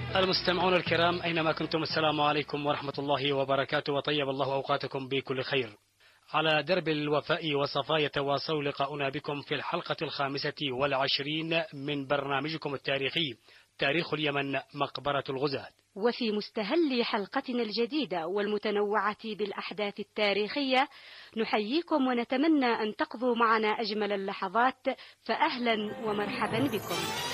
المستمعون الكرام أينما كنتم، السلام عليكم ورحمة الله وبركاته، وطيب الله أوقاتكم بكل خير. على درب الوفاء والصفاء يتواصل لقاؤنا بكم في الحلقة 25 من برنامجكم التاريخي تاريخ اليمن مقبرة الغزاة. وفي مستهل حلقتنا الجديدة والمتنوعة بالأحداث التاريخية نحييكم ونتمنى أن تقضوا معنا أجمل اللحظات، فأهلا ومرحبا بكم.